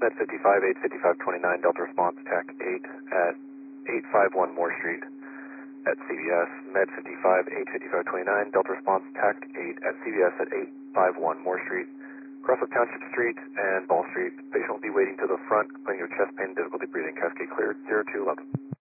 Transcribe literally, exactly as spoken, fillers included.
Med fifty-five, eight fifty-five twenty-nine, Delta response, TAC eight at eight fifty-one Moore Street at C V S. Med fifty-five, eight fifty-five twenty-nine, Delta response, TAC eight at C V S at eight fifty-one Moore Street. Crossroad Township Street and Ball Street. Patient will be waiting to the front, complaining of chest pain, difficulty breathing. Cascade cleared, zero two eleven.